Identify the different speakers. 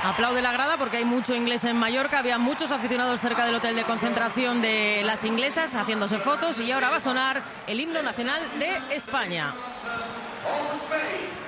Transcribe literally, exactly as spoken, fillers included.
Speaker 1: Aplaude la grada porque hay mucho inglés en Mallorca, había muchos aficionados cerca del hotel de concentración de las inglesas haciéndose fotos y ahora va a sonar el himno nacional de España.